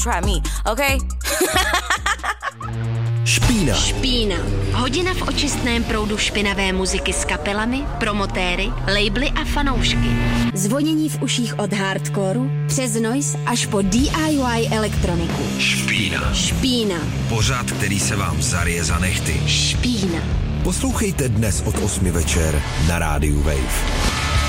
try me, okay? Špína. Špína. Hodina v očistném proudu špinavé muziky s kapelami, promotéry, labely a fanoušky. Zvonění v uších od hardcoreu přes noise až po DIY elektroniku. Špína. Špína. Pořad, který se vám zaryje za nehty. Špína. Poslouchejte dnes od 8 večer na rádiu Wave.